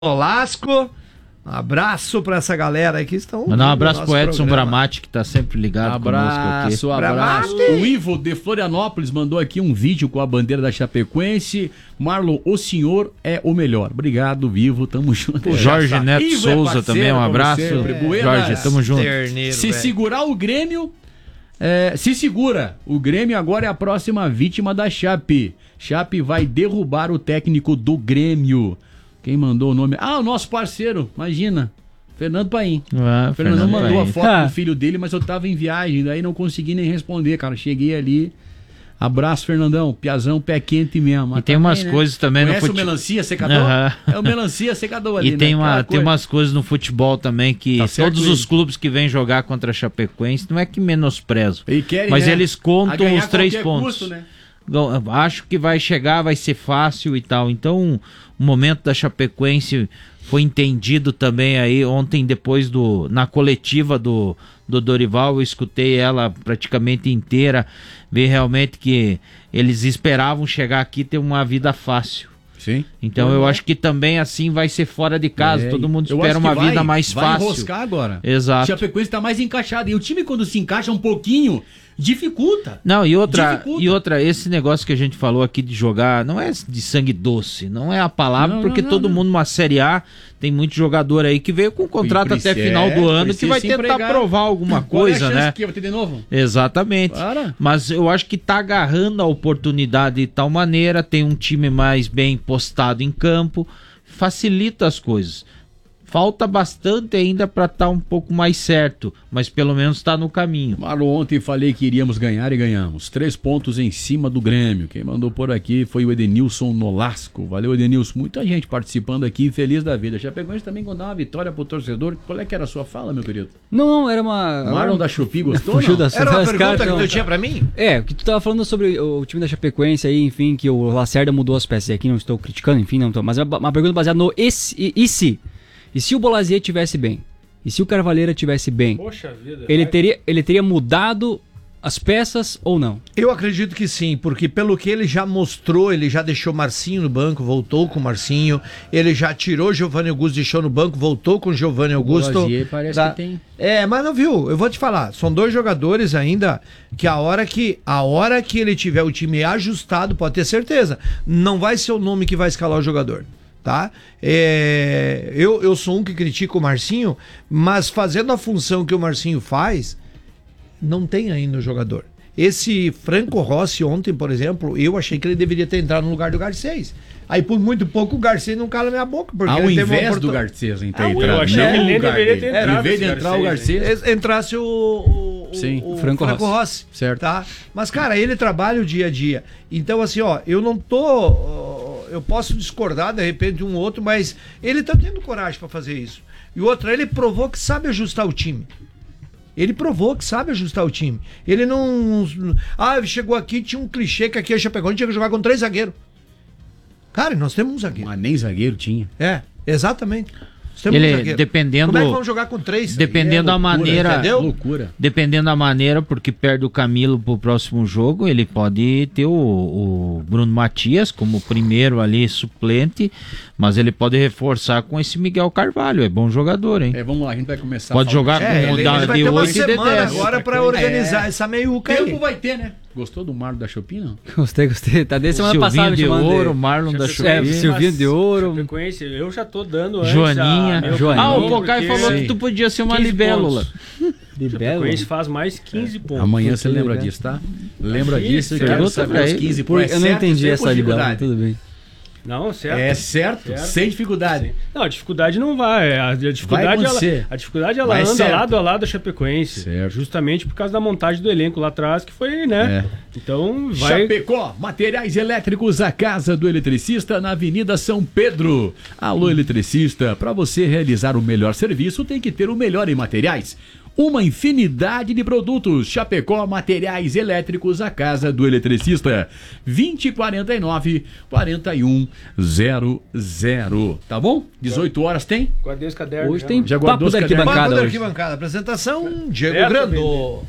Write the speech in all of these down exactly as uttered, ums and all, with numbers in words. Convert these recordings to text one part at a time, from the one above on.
Nolasco. Um abraço pra essa galera aí que estão. Mandar um abraço pro Edson Bramati, que tá sempre ligado abraço, conosco aqui. Abraço, abraço. O Ivo de Florianópolis mandou aqui um vídeo com a bandeira da Chapecoense. Marlon, o senhor é o melhor. Obrigado, Ivo, tamo junto. O Jorge Neto Ivo Souza é também, um abraço. É. Jorge, tamo junto. Terneiro, se véio. segurar o Grêmio, é, se segura. O Grêmio agora é a próxima vítima da Chape. Chape vai derrubar o técnico do Grêmio. Quem mandou o nome? Ah, o nosso parceiro, imagina. Fernando Paim. Ah, o Fernando mandou Paim. a foto ah. do filho dele, mas eu tava em viagem, daí não consegui nem responder, cara. Cheguei ali. Abraço, Fernandão. Piazão, pé quente mesmo. E tem umas também, coisas né? também Conhece no futebol. o melancia secador? Uhum. É o melancia secador ali, E tem, né? uma, tem umas coisas no futebol também que tá todos os clubes que vêm jogar contra a Chapecoense não é que menosprezam, querem, mas né? eles contam os três pontos. Custo, né? Acho que vai chegar, vai ser fácil e tal. Então, o momento da Chapecoense foi entendido também aí ontem, depois do na coletiva do, do Dorival, eu escutei ela praticamente inteira, ver realmente que eles esperavam chegar aqui e ter uma vida fácil. Sim. Então eu, eu acho que também assim vai ser fora de casa, é, todo mundo espera uma vai, vida mais vai fácil. Vai enroscar agora. Exato. O Chapecoense está mais encaixado. E o time, quando se encaixa um pouquinho, dificulta. Não, e outra, dificulta. e outra, esse negócio que a gente falou aqui de jogar, não é de sangue doce, não é a palavra, não, porque não, não, todo não. mundo numa Série A, tem muito jogador aí que veio com contrato precisa, até final do ano, que vai tentar empregar. provar alguma coisa, Qual é a chance né? Que vai ter de novo? Exatamente. Para. Mas eu acho que tá agarrando a oportunidade de tal maneira, tem um time mais bem postado em campo, facilita as coisas. Falta bastante ainda para estar tá um pouco mais certo, mas pelo menos está no caminho. Marlon, ontem falei que iríamos ganhar e ganhamos. Três pontos em cima do Grêmio. Quem mandou por aqui foi o Edenilson Nolasco. Valeu, Edenilson. Muita gente participando aqui, feliz da vida. Já pegou a gente também quando dá uma vitória pro torcedor. Qual é que era a sua fala, meu querido? Não, não, era uma... Marlon da Chupi gostou? Fugiu da era uma pergunta que tu tinha pra mim? É, que tu tava falando sobre o time da Chapecoense aí, enfim, que o Lacerda mudou as peças. E aqui não estou criticando, enfim, não tô. Mas é uma pergunta baseada no esse, e, e se... E se o Bolazier tivesse bem? E se o Carvalheira tivesse bem? Poxa vida. Ele teria, ele teria mudado as peças ou não? Eu acredito que sim, porque pelo que ele já mostrou, ele já deixou Marcinho no banco, voltou com Marcinho, ele já tirou Giovanni Augusto, deixou no banco, voltou com Giovanni Augusto. O Bolazier parece da... que tem. É, mas não viu, eu vou te falar, são dois jogadores ainda que a hora que a hora que ele tiver o time ajustado, pode ter certeza, não vai ser o nome que vai escalar o jogador. Tá? É, eu, eu sou um que critica o Marcinho, mas fazendo a função que o Marcinho faz, não tem ainda o jogador. Esse Franco Rossi ontem, por exemplo, eu achei que ele deveria ter entrado no lugar do Garcês. Aí por muito pouco o Garcês não cala minha boca. Porque Ao ele invés teve uma do Garcês, então. Ah, eu achei que ele nem deveria ter entrado. Em vez de entrar o Garcês, entrasse o, o, Sim. o, o Franco, Franco Rossi. Rossi. Certo. Tá? Mas, cara, ele trabalha o dia a dia. Então, assim, ó, eu não tô... Eu posso discordar, de repente, de um outro, mas ele tá tendo coragem para fazer isso. E o outro, ele provou que sabe ajustar o time. Ele provou que sabe ajustar o time. Ele não... Ah, chegou aqui, tinha um clichê que aqui a Chapecoense tinha que jogar com três zagueiros. Cara, nós temos um zagueiro. Mas nem zagueiro tinha. É, exatamente. Ele, dependendo, como é que vamos jogar com três? Dependendo da maneira, entendeu? Loucura. Dependendo da maneira, porque perde o Camilo pro próximo jogo, ele pode ter o, o Bruno Matias como primeiro ali suplente, mas ele pode reforçar com esse Miguel Carvalho, é bom jogador, hein? É, vamos lá, a gente vai começar. Pode jogar é, com ele, da, ele vai de ter uma oito e de semana dez. agora para organizar é. essa meiuca aí. Tempo vai ter, né? Gostou do Marlon da Chupi, não? Gostei, gostei. Tá desde semana Silvinho passada de chamando Ouro, de... Marlon da Chupi. É, Silvinho de Ouro. Chapecoense, eu já tô dando antes Joaninha. a Joaninha. Ah, o Pocai porque... falou que tu podia ser uma libélula. Libélula? Chapecoense faz mais quinze pontos. Amanhã você lembra disso, tá? Lembra disso e quero saber os quinze pontos. Eu não entendi essa libélula, tudo bem. Não, certo. É certo, certo. Sem dificuldade. Sim. Não, a dificuldade não vai. A dificuldade, ela, a dificuldade ela anda certo. lado a lado da Chapecoense. Certo. Justamente por causa da montagem do elenco lá atrás, que foi, né? É. Então vai. Chapecó, materiais elétricos, a casa do eletricista na Avenida São Pedro. Alô, eletricista, para você realizar o melhor serviço, tem que ter o melhor em materiais. Uma infinidade de produtos. Chapecó, materiais elétricos, a casa do eletricista. vinte e quarenta e nove, quarenta e um zero zero. Tá bom? dezoito horas tem? Guardei os cadernos. Hoje já. tem já papo da arquibancada. Papo da arquibancada. Apresentação, Diego Certo, Grando.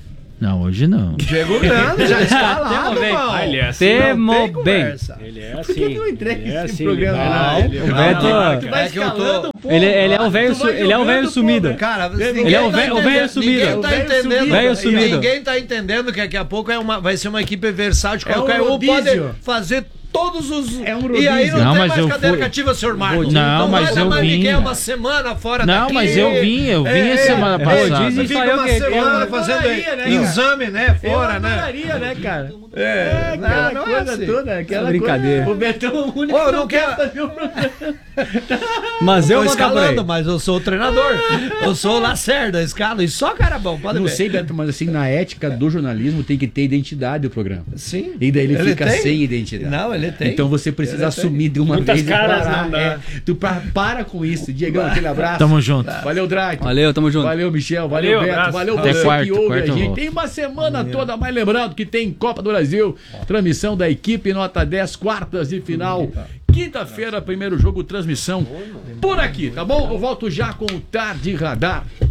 Não, hoje não. Diego Grande, já escalado, irmão. Ah, ele é assim. Temo bem. Ele é assim. Por que não entrega ele é esse assim, programa? ele vai Não, lá, ele o vai Beto- lá, Tu cara. vai É que eu tô- escalando, pô. Ele, ele é o velho Tu vai su- ele é o velho jogando, sumido. pô, Cara, Ele ninguém é o tá velho- o entendendo- velho sumido. Ninguém O tá velho entendendo. sumido. Velho sumido. Ninguém tá entendendo que daqui a pouco é uma, vai ser uma equipe versátil. É um Qualquer um rodízio. pode fazer todos os. É um e aí rodízio. não, Não, tem mas mais eu cadeira fui- cativa, senhor Marcos. Não, mas vai dar eu mais vim. ninguém uma semana fora Não, daqui. mas eu vim, eu vim É, a semana é, passada. Rodízio Fica fica uma eu que- semana eu fazendo adoraria, né, exame, né? Fora, eu né? adoraria, né, cara? É, Aquela não, não é coisa assim. toda, aquela Brincadeira. coisa. O Betão é o único Ô, eu não que quer quero- fazer o programa. Mas eu Tô vou dar pra escalando, ele. mas eu sou o treinador. Eu sou o Lacerda, escalo e só cara bom, pode Não ver. sei, Beto, mas assim, na ética do jornalismo tem que ter identidade o programa. Sim. E daí ele, Ele fica tem? sem identidade. Não, ele tem. Então você precisa Ele assumir de uma Muitas vez. e caras parar. não dá. É, tu pa- para com isso. Diegão, aquele abraço. Tamo junto. Valeu, Drake. Valeu, tamo junto. Valeu, Michel. Valeu, Valeu, Beto. abraço. Valeu Até você quarta, que ouve quarta a eu gente. volto. Tem uma semana toda, mais lembrando que tem Copa do Brasil, transmissão da equipe Nota dez, quartas de final. Quinta-feira, primeiro jogo, transmissão por aqui, tá bom? Eu volto já com o Tarde Radar.